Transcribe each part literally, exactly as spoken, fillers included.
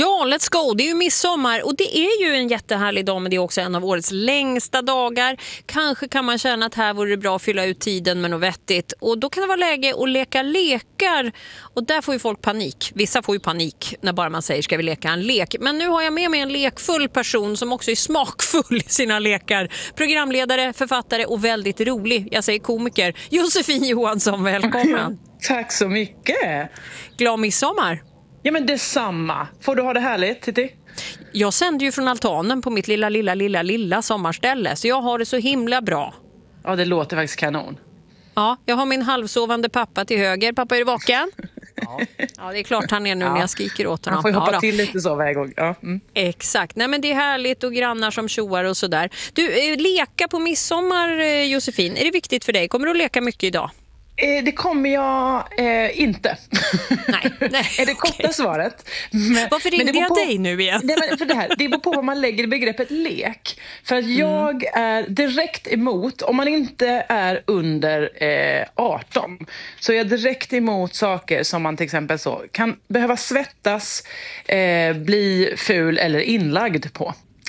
Ja, let's go. Det är ju midsommar och det är ju en jättehärlig dag, men det är också en av årets längsta dagar. Kanske kan man känna att här vore det bra att fylla ut tiden med något vettigt. Och då kan det vara läge att leka lekar. Och där får ju folk panik. Vissa får ju panik när bara man säger ska vi leka en lek. Men nu har jag med mig en lekfull person som också är smakfull i sina lekar. Programledare, författare och väldigt rolig. Jag säger komiker. Josefin Johansson, välkommen. Tack så mycket. Glad midsommar. Ja, men detsamma. Får du ha det härligt, Titti? Jag sänder ju från altanen på mitt lilla, lilla, lilla, lilla sommarställe. Så jag har det så himla bra. Ja, det låter faktiskt kanon. Ja, jag har min halvsovande pappa till höger. Pappa, är du vaken? Ja, ja det är klart han är nu ja. när jag skriker åt honom. Han får ju hoppa ja, till lite så varje gång. Ja. Mm. Exakt. Nej, men det är härligt och grannar som tjoar och sådär. Du, leka på midsommar, Josefin. Är det viktigt för dig? Kommer du att leka mycket idag? Eh, det kommer jag eh, inte. Nej, nej. Är det korta okay. svaret. Men, Varför ringde men jag på, dig nu igen? Det, men för det, här, det beror på vad man lägger i begreppet lek. För att jag mm. är direkt emot, om man inte är under eh, arton, så är jag direkt emot saker som man till exempel så kan behöva svettas, eh, bli ful eller inlagd på.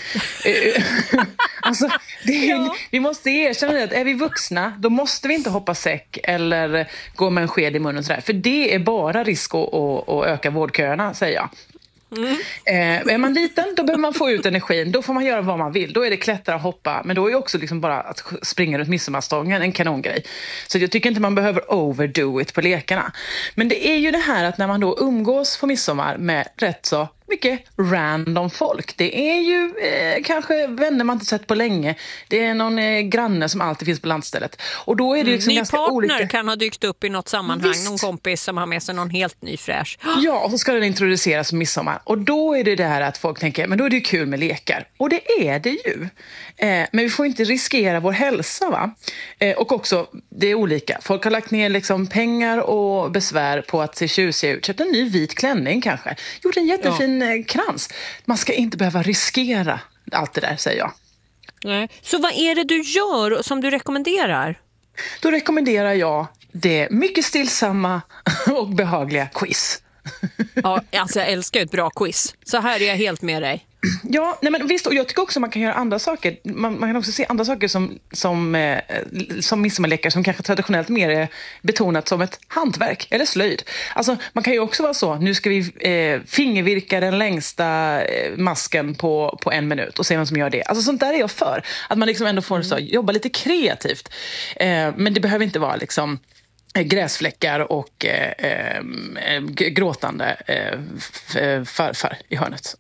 Alltså, det är, ja. Vi måste erkänna att är vi vuxna, då måste vi inte hoppa säck eller gå med en sked i munnen och sådär. För det är bara risk att, att, att öka vårdköerna, säger jag. Mm. Eh, är man liten, då behöver man få ut energin. Då får man göra vad man vill. Då är det klättra och hoppa. Men då är också liksom bara att springa runt midsommarstången en kanongrej. Så jag tycker inte man behöver overdo it på lekarna. Men det är ju det här att när man då umgås på midsommar med rätt så mycket random folk. Det är ju eh, kanske vänner man inte sett på länge. Det är någon eh, granne som alltid finns på landstället. Och då är det liksom mm, ganska partner olika. Kan ha dykt upp i något sammanhang. Visst. Någon kompis som har med sig någon helt ny fräsch. Ja, och så ska den introduceras som midsommar. Och då är det det här att folk tänker, men då är det ju kul med lekar. Och det är det ju. Eh, men vi får inte riskera vår hälsa, va? Eh, och också, det är olika. Folk har lagt ner liksom pengar och besvär på att se tjusiga ut. Köpt en ny vit klänning kanske. Gjort en jättefin ja. krans. Man ska inte behöva riskera allt det där, säger jag. Nej. Så vad är det du gör som du rekommenderar? Då rekommenderar jag det mycket stillsamma och behagliga quiz. Ja, alltså jag älskar ett bra quiz. Så här är jag helt med dig. Ja, nej men visst, och jag tycker också man kan göra andra saker. Man, man kan också se andra saker som, som, eh, som midsommarlekar som kanske traditionellt mer är betonat som ett hantverk eller slöjd. Alltså man kan ju också vara så, nu ska vi eh, fingervirka den längsta eh, masken på, på en minut och se vem som gör det. Alltså sånt där är jag för. Att man liksom ändå får så, jobba lite kreativt. Eh, men det behöver inte vara liksom gräsfläckar och eh, eh, gråtande eh, farfar i hörnet.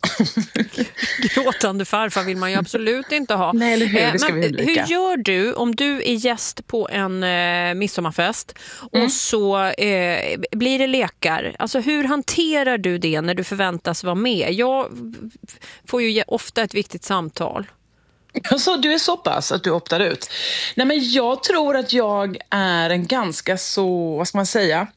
Gråtande farfar vill man ju absolut inte ha. Nej, eller hur? Det ska vi undvika. Hur gör du om du är gäst på en eh, midsommarfest och mm. så eh, blir det lekar? Alltså hur hanterar du det när du förväntas vara med? Jag får ju ofta ett viktigt samtal. Alltså, du är så pass att du optar ut. Nej, men jag tror att jag är en ganska så, vad ska man säga,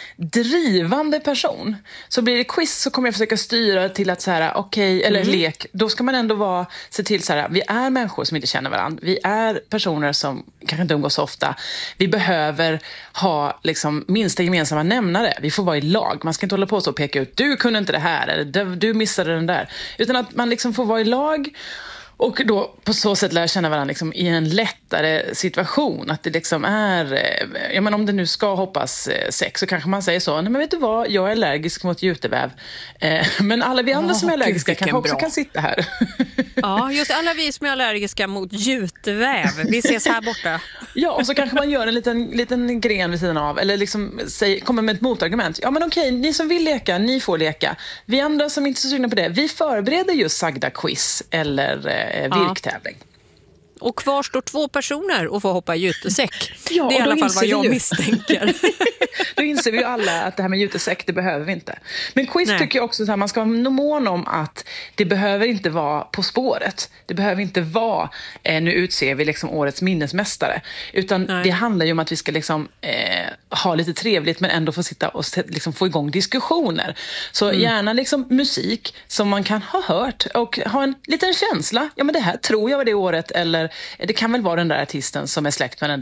drivande person. Så blir det quiz så kommer jag försöka styra till att så här, okej, okay, eller mm. lek, då ska man ändå vara, se till så här, vi är människor som inte känner varandra. Vi är personer som kanske inte umgås så ofta. Vi behöver ha liksom minsta gemensamma nämnare. Vi får vara i lag. Man ska inte hålla på så och peka ut, du kunde inte det här eller du missade den där. Utan att man liksom får vara i lag. Och då på så sätt lär känna varandra liksom i en lättare situation. Att det liksom är, ja men om det nu ska hoppas sex så kanske man säger så. Nej men vet du vad, jag är allergisk mot juteväv. Eh, men alla vi andra oh, som är allergiska kanske också bra. Kan sitta här. Ja, just alla vi som är allergiska mot juteväv. Vi ses här borta. Ja, och så kanske man gör en liten, liten gren vid sidan av. Eller liksom säger, kommer med ett motargument. Ja men okej, ni som vill leka, ni får leka. Vi andra som inte är så sugna på det, vi förbereder just sagda quiz eller virktävling. Ja. Och kvar står två personer och får hoppa jutesäck. Ja, det är i alla fall vad jag ju. misstänker. Då inser vi ju alla att det här med jutesäck, det behöver vi inte. Men quiz Nej. tycker jag också så här, man ska vara mån om att det behöver inte vara På spåret. Det behöver inte vara, eh, nu utser vi liksom årets minnesmästare. Utan Nej. det handlar ju om att vi ska liksom, eh, ha lite trevligt men ändå få sitta och liksom få igång diskussioner. Så mm. gärna liksom musik som man kan ha hört och ha en liten känsla. Ja men det här tror jag var det året, eller det kan väl vara den där artisten som är släkt med den där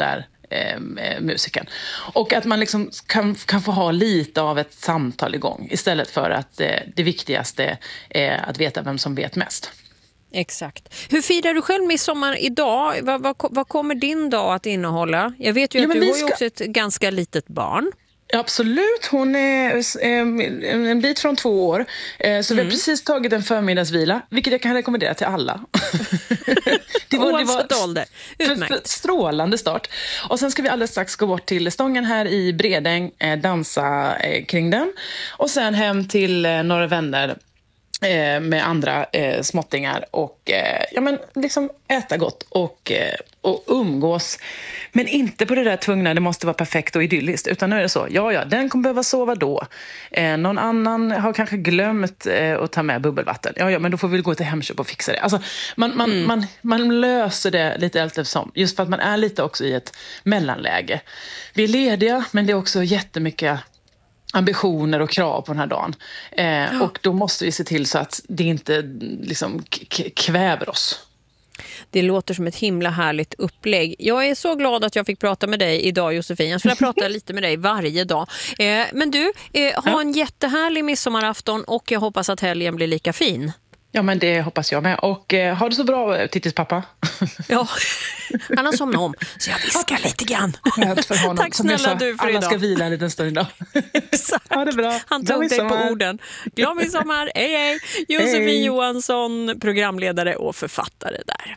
eh, musikern. Och att man liksom kan, kan få ha lite av ett samtal igång istället för att eh, det viktigaste är att veta vem som vet mest. Exakt. Hur firar du själv midsommar idag? Vad, vad, vad kommer din dag att innehålla? Jag vet ju Ja, att du har ska... ju också ett ganska litet barn. Absolut, hon är en bit från två år. Så mm. vi har precis tagit en förmiddagsvila, vilket jag kan rekommendera till alla. det var, Oavsett det var ålder. Utmärkt. För, för strålande start. Och sen ska vi alldeles strax gå bort till stången här i Bredäng, dansa kring den. Och sen hem till några vänner med andra eh, småttingar och eh, ja, men liksom äta gott och, eh, och umgås. Men inte på det där tvungna, det måste vara perfekt och idylliskt. Utan nu är det så, ja ja, den kommer behöva sova då. Eh, någon annan har kanske glömt eh, att ta med bubbelvatten. Ja ja, men då får vi gå till Hemköp och fixa det. Alltså, man, man, mm. man, man löser det lite eftersom. Just för att man är lite också i ett mellanläge. Vi är lediga, men det är också jättemycket ambitioner och krav på den här dagen. Eh, ja. Och då måste vi se till så att det inte liksom k- kväver oss. Det låter som ett himla härligt upplägg. Jag är så glad att jag fick prata med dig idag, Josefin. Jag skulle prata lite med dig varje dag. Eh, men du, eh, ha ja. en jättehärlig midsommarafton och jag hoppas att helgen blir lika fin. Ja, men det hoppas jag med. Och eh, har det så bra, Tittis pappa? Ja, han har somnat om. Så jag viskar lite grann. För honom. Tack snälla sa, du för alla idag. ska vila en liten stund idag. Exakt. Ha det bra. Han tog dig på orden. Glad midsommar. Hej, hej. Josefin hej. Johansson, programledare och författare där.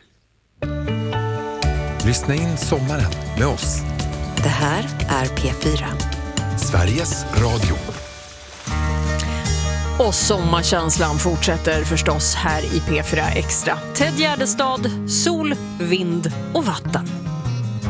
Lyssna in sommaren med oss. Det här är P fyra. Sveriges Radio. Och sommarkänslan fortsätter förstås här i P fyra Extra. Ted Gärdestad, sol, vind och vatten.